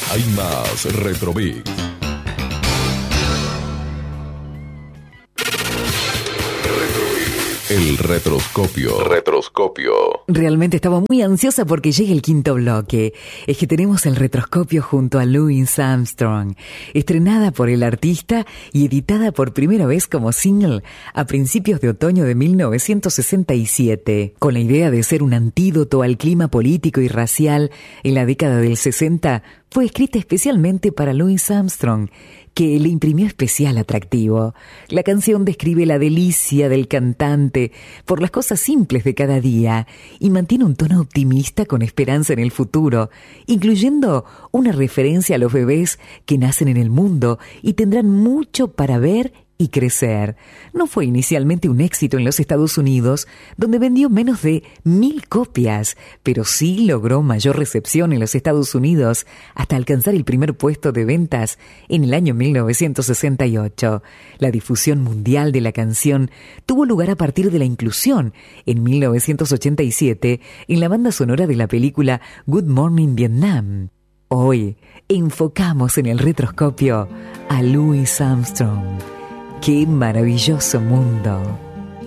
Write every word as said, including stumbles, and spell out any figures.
Hay más Retrobix. El retroscopio. Retroscopio. Realmente estaba muy ansiosa porque llegue el quinto bloque. Es que tenemos el retroscopio junto a Louis Armstrong, estrenada por el artista y editada por primera vez como single a principios de otoño de mil novecientos sesenta y siete. Con la idea de ser un antídoto al clima político y racial en la década del sesenta, fue escrita especialmente para Louis Armstrong, que le imprimió especial atractivo. La canción describe la delicia del cantante por las cosas simples de cada día y mantiene un tono optimista con esperanza en el futuro, incluyendo una referencia a los bebés que nacen en el mundo y tendrán mucho para ver y crecer. No fue inicialmente un éxito en los Estados Unidos, donde vendió menos de mil copias, pero sí logró mayor recepción en los Estados Unidos hasta alcanzar el primer puesto de ventas en el año mil novecientos sesenta y ocho. La difusión mundial de la canción tuvo lugar a partir de la inclusión en mil novecientos ochenta y siete en la banda sonora de la película Good Morning Vietnam. Hoy enfocamos en el retroscopio a Louis Armstrong. ¡Qué maravilloso mundo!